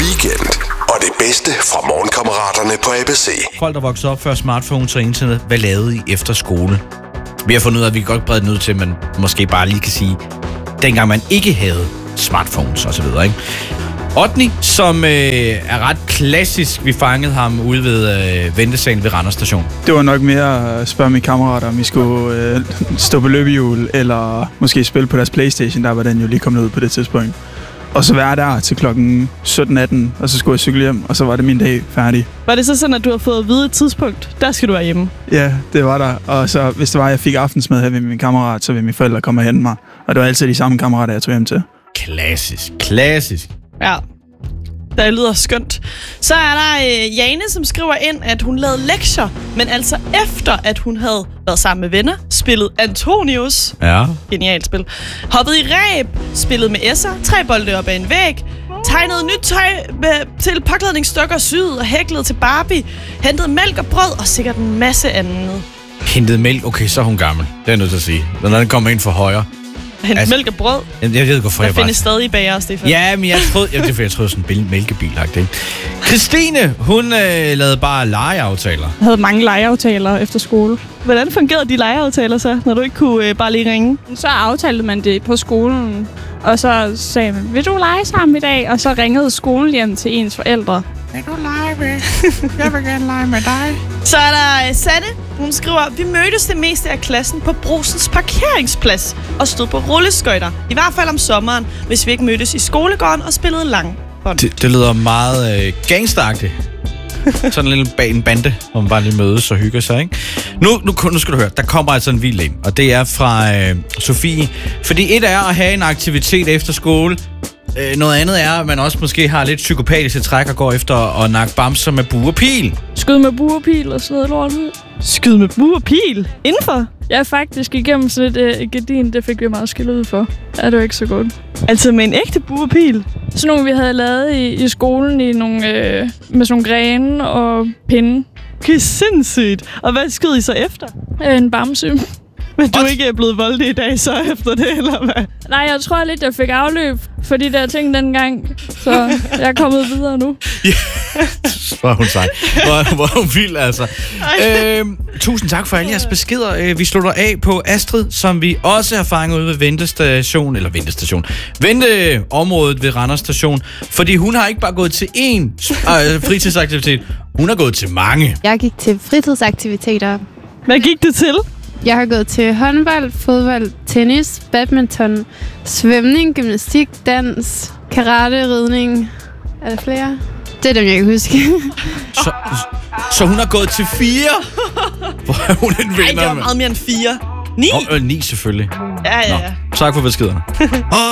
Weekend og det bedste fra Morgenkammeraterne på ABC. Folk, der voksede op før smartphones og internet, hvad lavede I efter skole? Vi har fundet ud af, at vi kan godt brede den ud til, at man måske bare lige kan sige, dengang man ikke havde smartphones osv., ikke? Otni, som er ret klassisk, vi fangede ham ude ved ventesalen ved Randers Station. Det var nok mere at spørge mine kammerater, om vi skulle stå på løbehjul, eller måske spille på deres Playstation, der var den jo lige kommet ud på det tidspunkt. Og så være der til klokken 17-18, og så skulle jeg cykle hjem, og så var det min dag færdig. Var det så sådan, at du har fået at vide et tidspunkt, der skal du være hjemme? Ja, det var der. Og så hvis det var, at jeg fik aftensmad her ved min kammerat, så ville mine forældre komme og hente mig. Og det var altid de samme kammerater, jeg tog hjem til. Klassisk. Ja, det lyder skønt. Så er der Jane, som skriver ind, at hun lavede lektier, men altså efter, at hun havde været sammen med venner, spillet Antonius. Ja. Genialt spil. Hoppet i ræb, spillet med s'er, 3 bolde op ad en væg, tegnede nyt tøj til påklædningsstykker, syet og hæklet til Barbie, hentede mælk og brød og sikkert en masse andet. Hentede mælk? Okay, så er hun gammel. Det er jeg nødt til at sige. Når den kommer ind for højre. Hente mælk og brød? Jeg ved hvorfor jeg bare... Der findes stadig bager, Stefan. Ja, men jeg troede sådan en mælkebil-agtigt, ikke? Christine, hun lavede bare legeaftaler. Jeg havde mange legeaftaler efter skole. Hvordan fungerede de legeaftaler så, når du ikke kunne bare lige ringe? Så aftalte man det på skolen, og så sagde man, vil du lege sammen i dag? Og så ringede skolen hjem til ens forældre. Vil du lege med? Jeg vil gerne lege med dig. Så er der Sanne. Hun skriver, vi mødtes det meste af klassen på Brusens parkeringsplads og stod på rulleskøjter. I hvert fald om sommeren, hvis vi ikke mødtes i skolegården og spillede langbånd. Det lyder meget gangsteragtigt. Sådan en lille bande, hvor man bare lige mødes og hygger sig, ikke? Nu skal du høre, der kommer altså en vild en, og det er fra Sofie. Fordi et er at have en aktivitet efter skole. Noget andet er, at man også måske har lidt psykopatiske træk og går efter at nakke bamser med bue og pil. Skyd med bue og pil og sådan noget lort ud. Skyd med bue og pil? Indenfor? Ja, faktisk igennem sådan et gardin, det fik vi meget skilt ud for. Ja, det var ikke så godt. Altså med en ægte bue og pil? Sådan nogle, vi havde lavet i skolen i nogle, med sådan nogle grene og pinde. Det er sindssygt. Og hvad skød I så efter? En bamse. Men du er ikke blevet voldig i dag så efter det, eller hvad? Nej, jeg tror lidt, jeg fik afløb for de der ting dengang. Så jeg er kommet videre nu. Ja, hvor er hun sej. Hvor er hun vild, altså. Tusind tak for alle jeres beskeder. Vi slutter af på Astrid, som vi også har fanget ude ved venteområdet ved Randers Station. Fordi hun har ikke bare gået til én fritidsaktivitet. Hun har gået til mange. Jeg gik til fritidsaktiviteter. Hvad gik det til? Jeg har gået til håndbold, fodbold, tennis, badminton, svømning, gymnastik, dans, karate, ridning. Er der flere? Det er dem, jeg kan huske. Så hun har gået til 4? Hvor er hun en vinder? Nej, det var meget mere end 4. 9? 9 selvfølgelig. Ja. Nå, tak for beskederne.